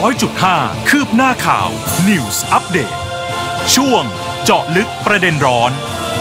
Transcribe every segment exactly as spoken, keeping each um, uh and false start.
ร้อยจุดห้า คืบหน้าข่าว News Update ช่วงเจาะลึกประเด็นร้อน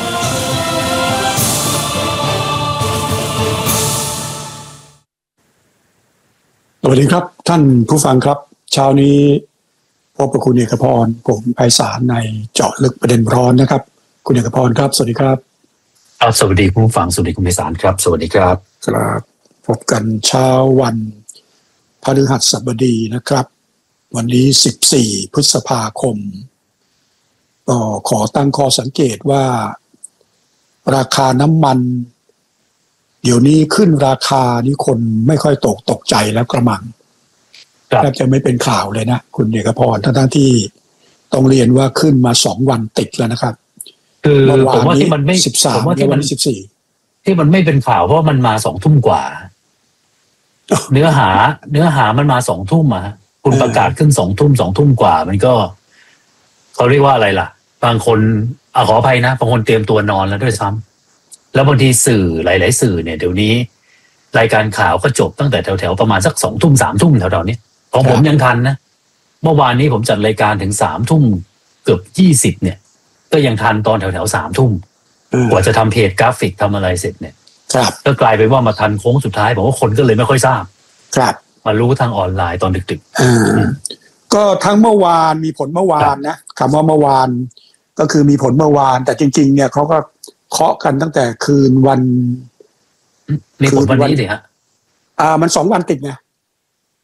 สวัสดีครับท่านผู้ฟังครับเช้านี้พบกับคุณเอกพรผมไพศาลในเจาะลึกประเด็นร้อนนะครับคุณเอกพรครับสวัสดีครับครับสวัสดีผู้ฟังสวัสดีคุณไพศาลครับสวัสดีครับครับพบกันเช้าวันพฤหัสบดีนะครับวันนี้สิบสี่พฤษภาคมก็ขอตั้งข้อสังเกตว่าราคาน้ำมันเดี๋ยวนี้ขึ้นราคานี่คนไม่ค่อยตกตกใจแล้วกระมังแทบจะไม่เป็นข่าวเลยนะคุณเอกพรทั้งๆที่ต้องเรียนว่าขึ้นมาสองวันติดแล้วนะครับคือผมว่าที่มันไม่สิบสามในวันที่สิบสี่ที่มันไม่เป็นข่าวเพราะมันมาสองทุ่มกว่าเนื้อหาเนื้อหามันมาสองทุ่มอะคุณประกาศขึ้นสองทุ่มสองทุ่มกว่ามันก็เขาเรียกว่าอะไรล่ะบางคนอ่ะขออภัยนะบางคนเตรียมตัวนอนแล้วด้วยซ้ำแล้วบางทีสื่อหลายๆสื่อเนี่ยเดี๋ยวนี้รายการข่าวก็จบตั้งแต่แถวๆประมาณสักสองทุ่มสามทุ่มแถวๆนี้ของผมยังทันนะเมื่อวานนี้ผมจัดรายการถึงสามทุ่มเกือบยี่สิบเนี่ยก็ยังทันตอนแถวๆสามทุ่มกว่าจะทำเพจกราฟิกทำอะไรเสร็จเนี่ยก็กลายไปว่ามาทันโค้งสุดท้ายผมว่าคนก็เลยไม่ค่อยทราบมารู้ทางออนไลน์ตอนดึกๆก็ทั้งเมื่อวานมีผลเมื่อวานนะคำว่าเมื่อวานก็คือมีผลเมื่อวานแต่จริงๆเนี่ยเขาก็เคาะกันตั้งแต่คืนวันนี่ผลวันนี้สิฮะอ่ามันสองวันติดไง